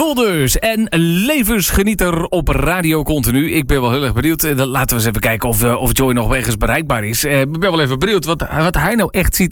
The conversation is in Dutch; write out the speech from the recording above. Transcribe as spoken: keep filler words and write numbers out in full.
Joel dus en levensgenieter op Radio Continu. Ik ben wel heel erg benieuwd. Laten we eens even kijken of, uh, of Joy nog ergens bereikbaar is. Uh, ik ben wel even benieuwd wat, wat hij nou echt ziet